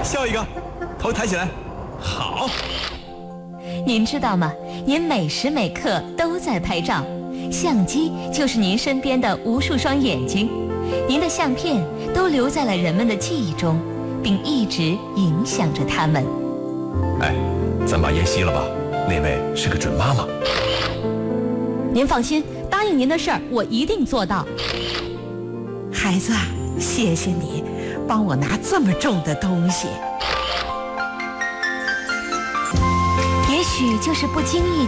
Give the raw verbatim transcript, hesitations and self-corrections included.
笑一个，头抬起来，好。 您知道吗？您每时每刻都在拍照，相机就是您身边的无数双眼睛，您的相片都留在了人们的记忆中，并一直影响着他们。 哎，咱把烟熄了吧，那位是个准妈妈。 您放心，答应您的事儿我一定做到。 孩子，谢谢你帮我拿这么重的东西。 也许就是不经意